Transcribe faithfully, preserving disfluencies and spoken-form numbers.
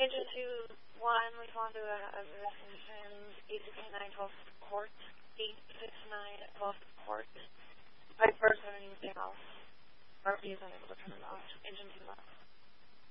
Engine two one, respond to a, a position eight six nine twelve court, eight six nine twelve court. Vice versa, anything else? R P is unable to turn it off. Engine two left.